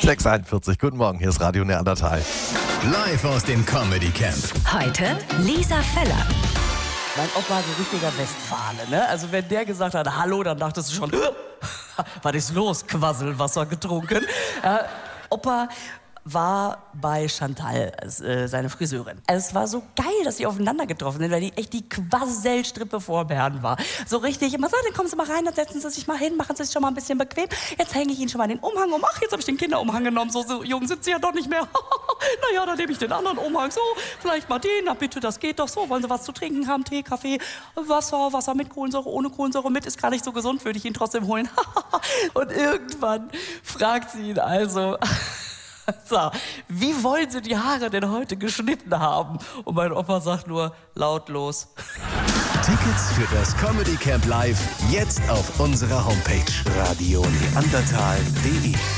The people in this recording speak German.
6:41. Guten Morgen, hier ist Radio Neandertal. Live aus dem Comedy Camp. Heute Lisa Feller. Mein Opa so richtiger Westfale, ne? Also wenn der gesagt hat, hallo, dann dachtest du schon, was ist los? Quasselwasser getrunken. Opa war bei Chantal, seine Friseurin. Es war so geil, dass die aufeinander getroffen sind, weil die echt die Quasselstrippe vor Bern war. So richtig immer so, dann kommen Sie mal rein, dann setzen Sie sich mal hin, machen Sie sich schon mal ein bisschen bequem. Jetzt hänge ich Ihnen schon mal den Umhang um. Ach, jetzt habe ich den Kinderumhang genommen, so jung sind Sie ja doch nicht mehr. Naja, dann nehme ich den anderen Umhang. So, vielleicht mal den, na bitte, das geht doch so. Wollen Sie was zu trinken haben? Tee, Kaffee, Wasser mit Kohlensäure, ohne Kohlensäure mit, ist gar nicht so gesund, würde ich Ihnen trotzdem holen. Und irgendwann fragt sie ihn also... So, wie wollen Sie die Haare denn heute geschnitten haben? Und mein Opa sagt nur lautlos. Tickets für das Comedy Camp Live jetzt auf unserer Homepage radioneandertal.de.